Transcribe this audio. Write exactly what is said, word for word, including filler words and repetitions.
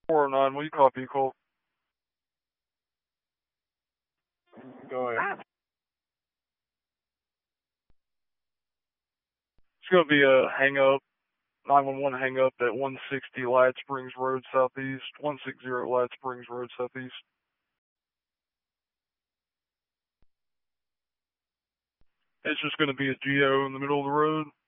four oh nine, will you copy, Cole? Go ahead. It's going to be a hang up, nine one one hang up at one sixty Lad Springs Road Southeast, one sixty Lad Springs Road Southeast. It's just going to be a Geo in the middle of the road.